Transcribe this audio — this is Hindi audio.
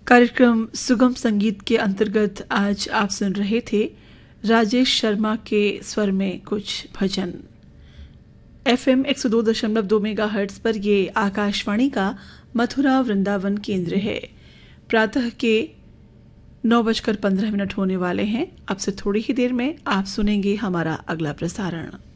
कार्यक्रम सुगम संगीत के अंतर्गत आज आप सुन रहे थे राजेश शर्मा के स्वर में कुछ भजन। FM 102.2 मेगाहर्ट्ज पर ये आकाशवाणी का मथुरा वृंदावन केंद्र है। प्रातः के 9:15 होने वाले हैं। अब से थोड़ी ही देर में आप सुनेंगे हमारा अगला प्रसारण।